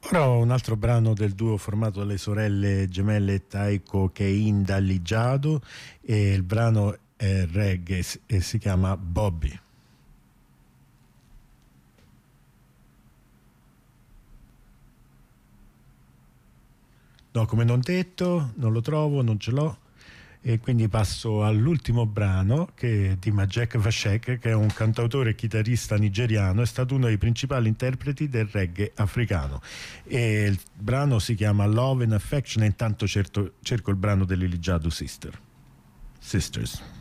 Ora ho un altro brano del duo formato dalle sorelle gemelle Taiko Keinda Lijado, e il brano è reggae e si chiama Bobby. No, come non detto, non lo trovo, non ce l'ho, e quindi passo all'ultimo brano, che è di Majek Vashek, che è un cantautore e chitarrista nigeriano, è stato uno dei principali interpreti del reggae africano, e il brano si chiama Love and Affection, e intanto cerco il brano delle Lijado Sisters.